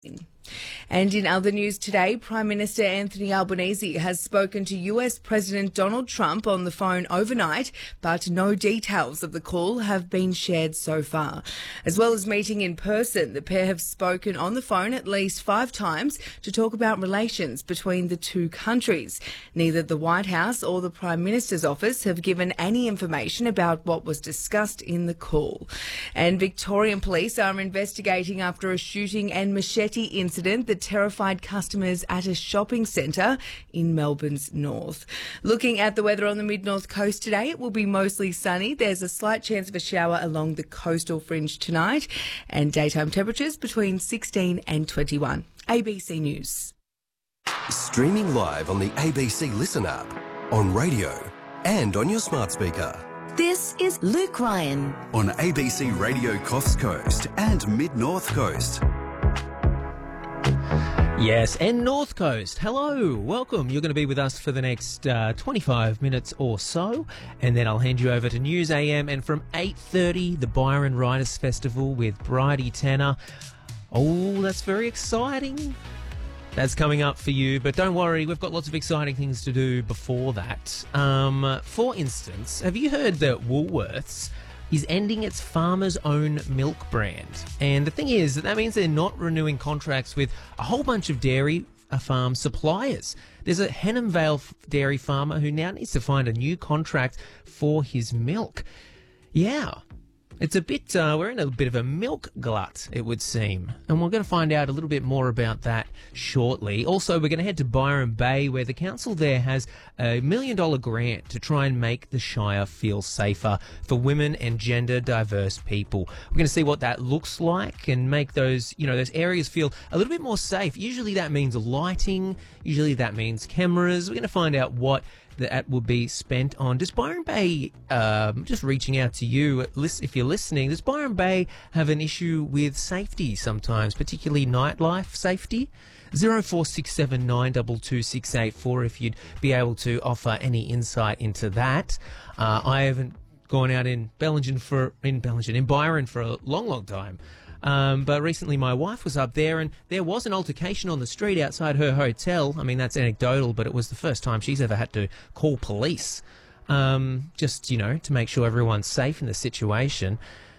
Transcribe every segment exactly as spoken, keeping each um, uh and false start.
And in other news today, Prime Minister Anthony Albanese has spoken to U S President Donald Trump on the phone overnight, but no details of the call have been shared so far. As well as meeting in person, the pair have spoken on the phone at least five times to talk about relations between the two countries. Neither the White House or the Prime Minister's office have given any information about what was discussed in the call. And Victorian police are investigating after a shooting and machete incident that terrified customers at a shopping centre in Melbourne's north. Looking at the weather on the mid-north coast today, it will be mostly sunny. There's a slight chance of a shower along the coastal fringe tonight, and daytime temperatures between sixteen and twenty-one. A B C News. Streaming live on the A B C Listen app, on radio and on your smart speaker. This is Luke Ryan on A B C Radio Coffs Coast and Mid-North Coast. Yes, and North Coast. Hello, welcome. You're going to be with us for the next uh, twenty-five minutes or so, and then I'll hand you over to News A M, and from eight thirty, the Byron Writers Festival with Bridie Tanner. Oh, that's very exciting. That's coming up for you, but don't worry, we've got lots of exciting things to do before that. Um, for instance, have you heard that Woolworths is ending its Farmers Own milk brand? And the thing is that that means they're not renewing contracts with a whole bunch of dairy farm suppliers. There's a Henham Vale dairy farmer who now needs to find a new contract for his milk. Yeah. It's a bit, uh, we're in a bit of a milk glut, it would seem. And we're going to find out a little bit more about that shortly. Also, we're going to head to Byron Bay, where the council there has a million dollar grant to try and make the Shire feel safer for women and gender diverse people. We're going to see what that looks like and make those, you know, those areas feel a little bit more safe. Usually that means lighting. Usually that means cameras. We're going to find out what that will be spent on. Does Byron Bay, um, just reaching out to you, if you're listening, does Byron Bay have an issue with safety sometimes, particularly nightlife safety? zero four six seven nine two two six eight four if you'd be able to offer any insight into that. Uh, I haven't gone out in Bellingen for, in Bellingen, in Byron for a long, long time. Um, but recently my wife was up there and there was an altercation on the street outside her hotel. I mean, that's anecdotal, but it was the first time she's ever had to call police, um, just, you know, to make sure everyone's safe in the situation.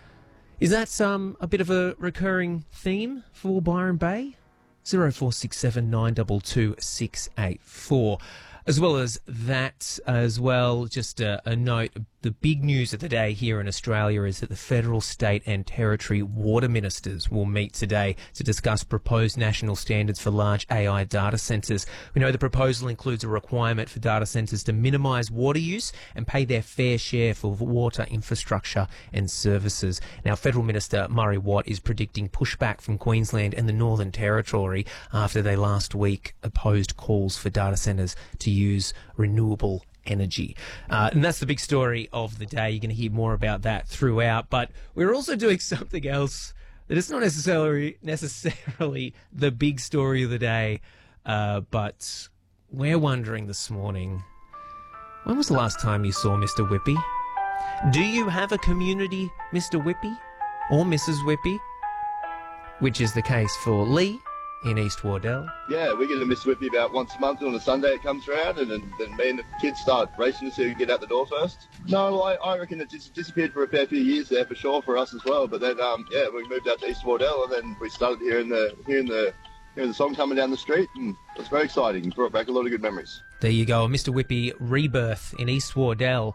Is that um, a bit of a recurring theme for Byron Bay? zero four six seven nine two two six eight four. As well as that, as well, just a, a note, the big news of the day here in Australia is that the federal, state and territory water ministers will meet today to discuss proposed national standards for large A I data centres. We know the proposal includes a requirement for data centres to minimise water use and pay their fair share for water infrastructure and services. Now, Federal Minister Murray Watt is predicting pushback from Queensland and the Northern Territory after they last week opposed calls for data centres to use renewable energy. Uh, and that's the big story of the day. You're going to hear more about that throughout. But we're also doing something else that is not necessarily necessarily the big story of the day. Uh, but we're wondering this morning, when was the last time you saw Mister Whippy? Do you have a community Mister Whippy or Missus Whippy? Which is the case for Lee in East Wardell. Yeah, we get to Miss Whippy about once a month. On a Sunday it comes around, and then, then me and the kids start racing to see who can get out the door first. No, I, I reckon it just disappeared for a fair few years there for sure for us as well. But then, um, yeah, we moved out to East Wardell, and then we started hearing the hearing the hearing the song coming down the street, and it was very exciting. It brought back a lot of good memories. There you go, a Mister Whippy rebirth in East Wardell.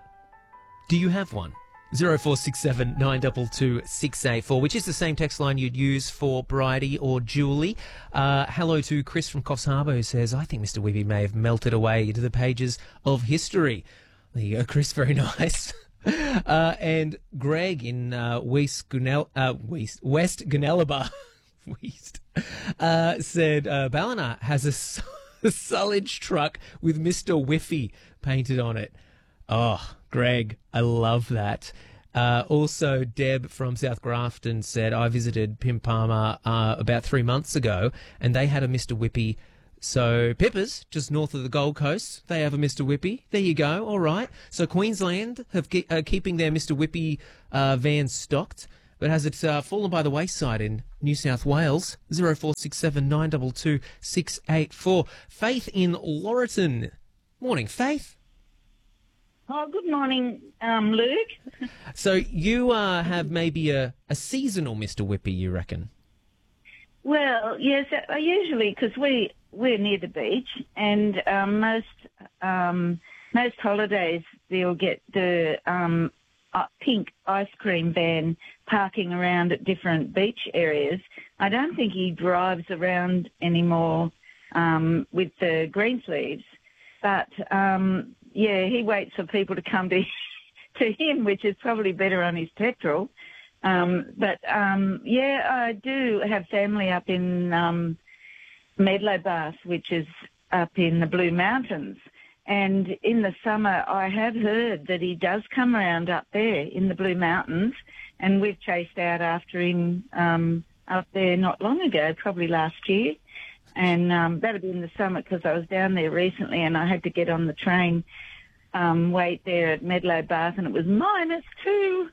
Do you have one? zero four six seven nine two two six eight four, which is the same text line you'd use for Bridie or Julie. Uh, hello to Chris from Coffs Harbour, who says, I think Mister Whippy may have melted away into the pages of history. There you go, Chris, very nice. uh, and Greg in uh, West Gunel- uh, West, West Gunelabar West, uh, said, uh, Ballina has a, a Sullage truck with Mister Whiffy painted on it. Oh, Greg, I love that. Uh, also, Deb from South Grafton said, I visited Pim Palmer uh, about three months ago, and they had a Mister Whippy. So Pippers, just north of the Gold Coast, they have a Mister Whippy. There you go. All right. So Queensland have ke- uh, keeping their Mister Whippy uh, vans stocked, but has it uh, fallen by the wayside in New South Wales, zero four six seven nine two two six eight four. Faith in Laurelton. Morning, Faith. Oh, good morning, um, Luke. So you uh, have maybe a, a seasonal Mister Whippy, you reckon? Well, yes, uh, usually because we we're near the beach, and um, most um, most holidays they'll get the um, uh, pink ice cream van parking around at different beach areas. I don't think he drives around anymore um, with the green sleeves, but um, yeah, he waits for people to come to to him, which is probably better on his petrol. Um, but, um, yeah, I do have family up in um, Medlow Bath, which is up in the Blue Mountains. And in the summer, I have heard that he does come around up there in the Blue Mountains, and we've chased out after him um, up there not long ago, probably last year. And um, that had been in the summer because I was down there recently and I had to get on the train, um, wait there at Medlow Bath, and it was minus two.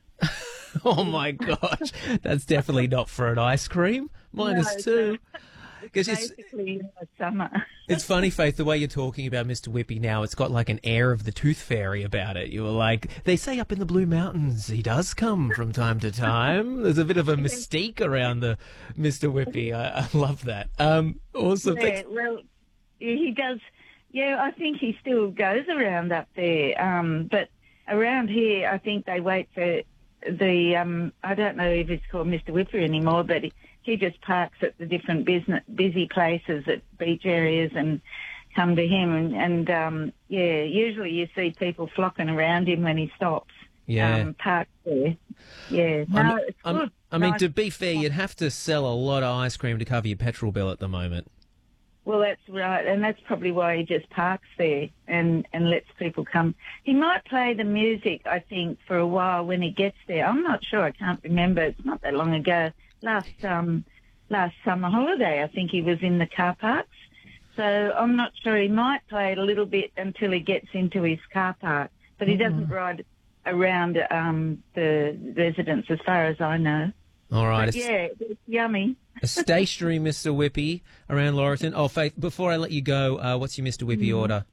Oh, my gosh. That's definitely not for an ice cream. Minus No, two. It's 'Cause it's, basically in the summer. it's funny, Faith, the way you're talking about Mister Whippy now, it's got like an air of the Tooth Fairy about it. You were like, they say up in the Blue Mountains he does come from time to time. There's a bit of a mystique around the Mister Whippy. I, I love that. Um, awesome. Yeah, Thanks. well, he does. Yeah, I think he still goes around up there. Um, but around here, I think they wait for the, um, I don't know if it's called Mister Whipper anymore, but he, he just parks at the different business, busy places at beach areas and come to him. And, and um, yeah, usually you see people flocking around him when he stops. Yeah. Um, parked there. Yeah. No, I mean, it's I'm- good. I mean, Nice. to be fair, you'd have to sell a lot of ice cream to cover your petrol bill at the moment. Well, that's right, and that's probably why he just parks there and, and lets people come. He might play the music, I think, for a while when he gets there. I'm not sure. I can't remember. It's not that long ago. Last um, last summer holiday, I think he was in the car parks. So I'm not sure. He might play it a little bit until he gets into his car park, but he doesn't ride around um, the residence as far as I know. All right. But, yeah, it's yummy. A stationary Mister Whippy around Laurelton. Oh, Faith, before I let you go, uh, what's your Mister Whippy order?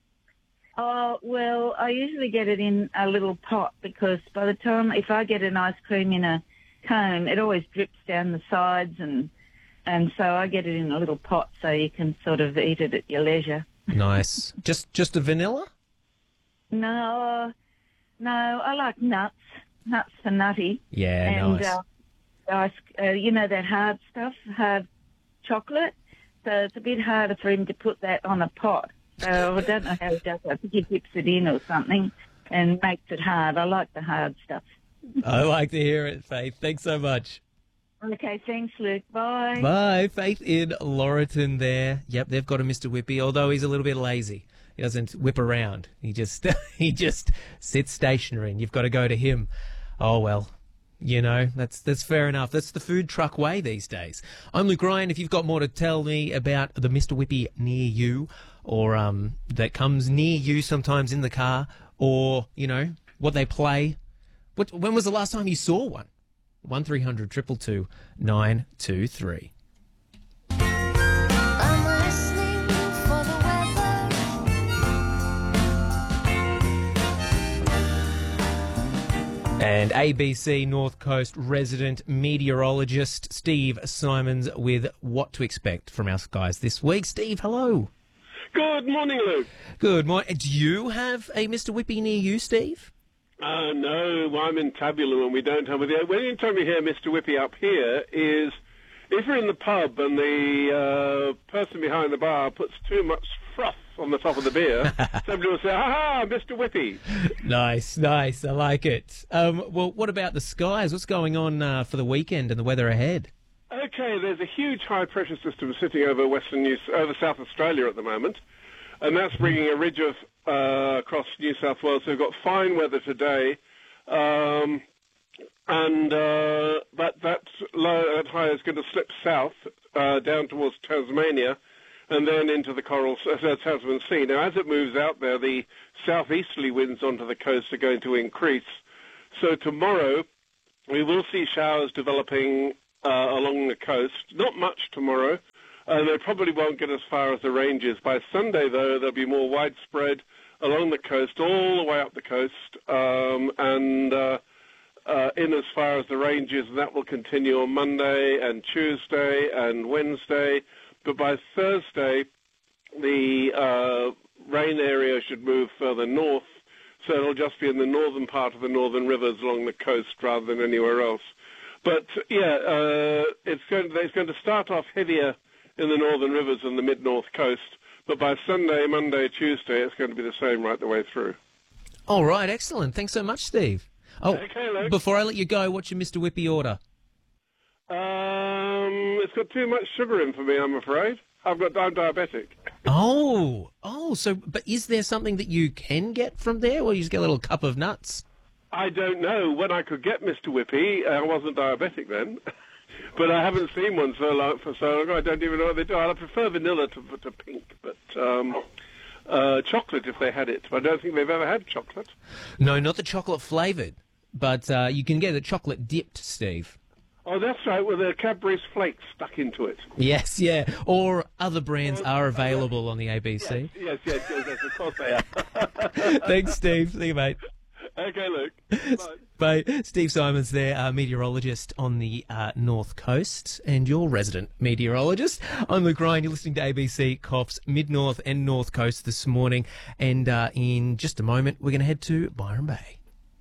Oh, well, I usually get it in a little pot because by the time, if I get an ice cream in a cone, it always drips down the sides, and and so I get it in a little pot so you can sort of eat it at your leisure. Nice. Just just a vanilla? No, no, I like nuts, nuts for nutty. Yeah, and, nice. uh, ice, uh, you know, that hard stuff, hard chocolate. So it's a bit harder for him to put that on a pot. So I don't know how he does it. I think he dips it in or something and makes it hard. I like the hard stuff. I like to hear it, Faith. Thanks so much. Okay, thanks, Luke. Bye. Bye. Faith in Laurelton there. Yep, they've got a Mister Whippy, although he's a little bit lazy. He doesn't whip around. He just he just sits stationary, and you've got to go to him. Oh, well. You know, that's that's fair enough. That's the food truck way these days. I'm Luke Ryan. If you've got more to tell me about the Mister Whippy near you, or um, that comes near you sometimes in the car, or, you know, what they play. What, when was the last time you saw one? one three hundred two two two nine two three. I'm listening for the weather. And A B C North Coast resident meteorologist Steve Simons with what to expect from our skies this week. Steve, hello. Good morning, Luke. Good morning. Do you have a Mister Whippy near you, Steve? Uh, no, I'm in Tabulum and we don't have it. The only time we hear Mister Whippy up here is if we're in the pub and the uh, person behind the bar puts too much froth on the top of the beer, somebody will say, ha-ha, Mister Whippy. Nice, nice. I like it. Um, well, what about the skies? What's going on uh, for the weekend and the weather ahead? Okay, there's a huge high-pressure system sitting over Western New, over South Australia at the moment, and that's bringing a ridge of uh, across New South Wales. So we've got fine weather today, um, and uh, that that low, that high is going to slip south uh, down towards Tasmania, and then into the Coral uh, Tasman Sea. Now, as it moves out there, the southeasterly winds onto the coast are going to increase. So tomorrow, we will see showers developing uh, along the coast. Not much tomorrow. Uh, they probably won't get as far as the ranges. By Sunday, though, they'll be more widespread along the coast, all the way up the coast, um, and uh, uh, in as far as the ranges, and that will continue on Monday and Tuesday and Wednesday. But by Thursday, the uh, rain area should move further north, so it'll just be in the northern part of the northern rivers along the coast rather than anywhere else. But, yeah, uh, it's going to, it's going to start off heavier in the northern rivers and the mid-north coast, but by Sunday, Monday, Tuesday, it's going to be the same right the way through. All right, excellent. Thanks so much, Steve. Oh, Okay, Luke. before I let you go, what's your Mister Whippy order? Um, it's got too much sugar in for me, I'm afraid. I've got, I'm diabetic. Oh, oh, so, but is there something that you can get from there, or you just get a little cup of nuts? I don't know when I could get Mister Whippy. I wasn't diabetic then. But I haven't seen one so long, for so long, I don't even know what they do. I prefer vanilla to, to pink, but um, uh, chocolate if they had it. I don't think they've ever had chocolate. No, not the chocolate flavoured, but uh, you can get it chocolate dipped, Steve. Oh, that's right, with the Cadbury's flakes stuck into it. Yes, yeah, or other brands are available on the A B C. Yes, yes, yes, yes, of course they are. Thanks, Steve. See you, mate. Okay, Luke. Bye. Bye. Steve Simons there, uh, meteorologist on the uh, North Coast, and your resident meteorologist. I'm Luke Ryan. You're listening to A B C Coff's Mid-North and North Coast this morning, and uh, in just a moment, we're going to head to Byron Bay.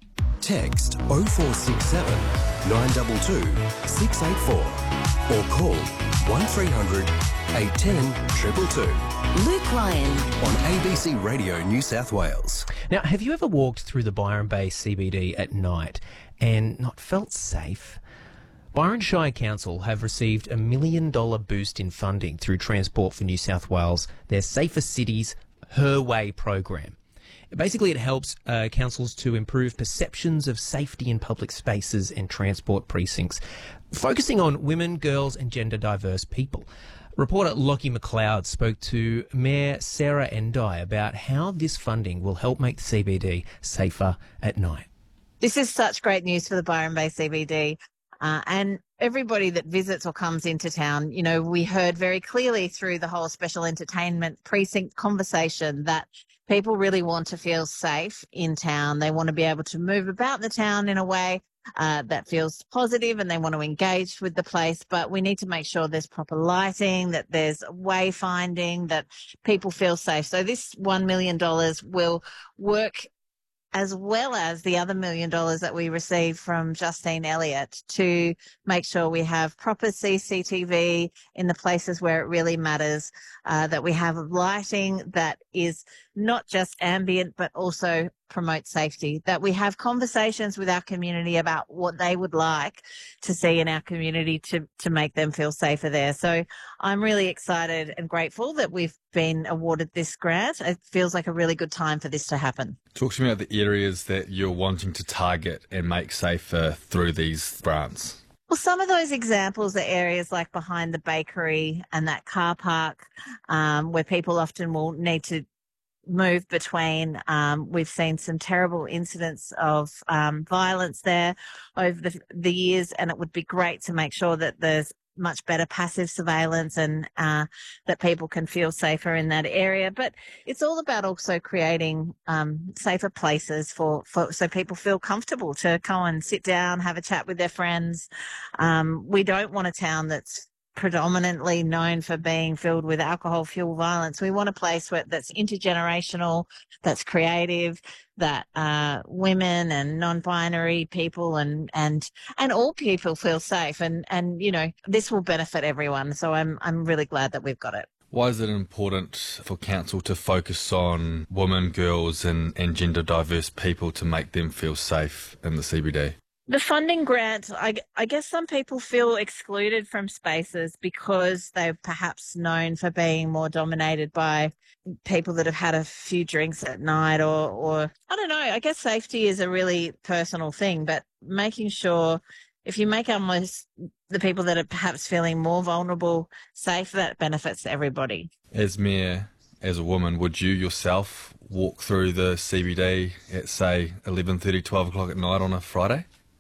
Text oh four six seven, nine two two, six eight four or call one three hundred, eight one zero, two two two Luke Ryan. on A B C Radio New South Wales. Now, have you ever walked through the Byron Bay C B D at night and not felt safe? Byron Shire Council have received a million dollar boost in funding through Transport for New South Wales, their Safer Cities Her Way program. Basically, it helps uh, councils to improve perceptions of safety in public spaces and transport precincts, focusing on women, girls and gender diverse people. Reporter Lockie McLeod spoke to Mayor Sarah Endai about how this funding will help make the C B D safer at night. This is such great news for the Byron Bay C B D. Uh, and everybody that visits or comes into town, you know, we heard very clearly through the whole special entertainment precinct conversation that people really want to feel safe in town. They want to be able to move about the town in a way uh, that feels positive, and they want to engage with the place. But we need to make sure there's proper lighting, that there's wayfinding, that people feel safe. So this one million dollars will work as well as the other million dollars that we received from Justine Elliott to make sure we have proper C C T V in the places where it really matters, uh, that we have lighting that is not just ambient but also promotes safety, that we have conversations with our community about what they would like to see in our community to, to make them feel safer there. So I'm really excited and grateful that we've been awarded this grant. It feels like a really good time for this to happen. Talk to me about the areas that you're wanting to target and make safer through these grants. Well, some of those examples are areas like behind the bakery and that car park um, where people often will need to move between. Um, we've seen some terrible incidents of um, violence there over the, the years, and it would be great to make sure that there's much better passive surveillance and uh, that people can feel safer in that area. But it's all about also creating um, safer places for, for so people feel comfortable to go and sit down, have a chat with their friends. Um, we don't want a town that's predominantly known for being filled with alcohol fuel violence. We want a place where that's intergenerational, that's creative, that uh, women and non-binary people and and and all people feel safe. And and you know, this will benefit everyone. So I'm I'm really glad that we've got it. Why is it important for council to focus on women, girls and, and gender diverse people to make them feel safe in the C B D? The funding grant, I, I guess some people feel excluded from spaces because they're perhaps known for being more dominated by people that have had a few drinks at night or, or I don't know, I guess safety is a really personal thing, but making sure if you make almost the people that are perhaps feeling more vulnerable safe, that benefits everybody. As Mayor, as a woman, would you yourself walk through the C B D at, say, eleven thirty, twelve o'clock at night on a Friday?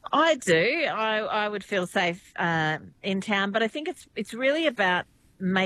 I do. I, I would feel safe uh, in town, but I think it's it's really about making